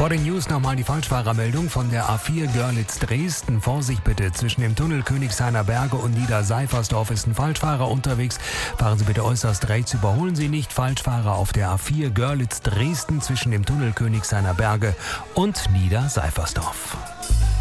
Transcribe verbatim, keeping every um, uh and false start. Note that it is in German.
Vor den News nochmal die Falschfahrermeldung von der A vier Görlitz-Dresden. Vorsicht bitte, zwischen dem Tunnel Königshainer Berge und Niederseifersdorf ist ein Falschfahrer unterwegs. Fahren Sie bitte äußerst rechts, überholen Sie nicht. Falschfahrer auf der A vier Görlitz-Dresden zwischen dem Tunnel Königshainer Berge und Niederseifersdorf.